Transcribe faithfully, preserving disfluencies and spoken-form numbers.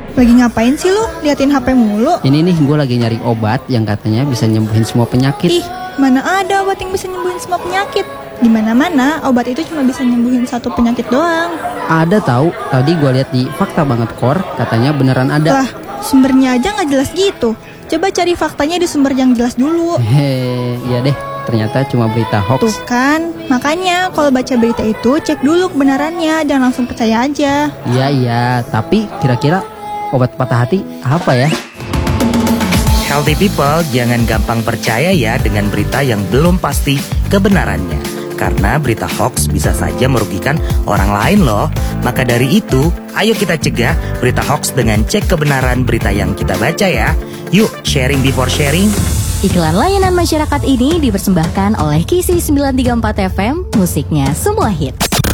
Lagi ngapain sih lu? Liatin H P mulu. Ini nih gue lagi nyari obat yang katanya bisa nyembuhin semua penyakit. Ih, mana ada obat yang bisa nyembuhin semua penyakit? Di mana-mana obat itu cuma bisa nyembuhin satu penyakit doang. Ada tahu, tadi gue lihat di Fakta Banget Core, katanya beneran ada. Lah, sumbernya aja nggak jelas gitu. Coba cari faktanya di sumber yang jelas dulu. Hehe, iya deh, ternyata cuma berita hoax. Tuh kan, makanya kalau baca berita itu cek dulu kebenarannya, jangan langsung percaya aja. Iya iya, tapi kira-kira obat patah hati apa ya? Healthy people, jangan gampang percaya ya dengan berita yang belum pasti kebenarannya. Karena berita hoax bisa saja merugikan orang lain loh. Maka dari itu, ayo kita cegah berita hoax dengan cek kebenaran berita yang kita baca ya. Yuk, sharing before sharing. Iklan layanan masyarakat ini dipersembahkan oleh Kisi sembilan tiga empat F M, musiknya semua hits.